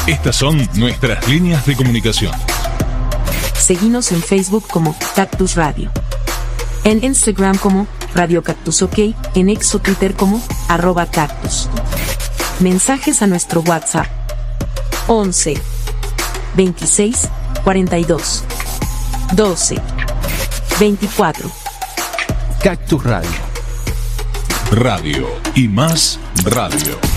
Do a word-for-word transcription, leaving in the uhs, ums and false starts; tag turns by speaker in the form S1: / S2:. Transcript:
S1: Estas son nuestras líneas de comunicación.
S2: Seguinos en Facebook como Cactus Radio. En Instagram como Radio Cactus OK. En X o Twitter como arroba cactus. Mensajes a nuestro WhatsApp. once, veintiséis, cuarenta y dos, doce, veinticuatro.
S3: Cactus Radio.
S1: Radio y más radio.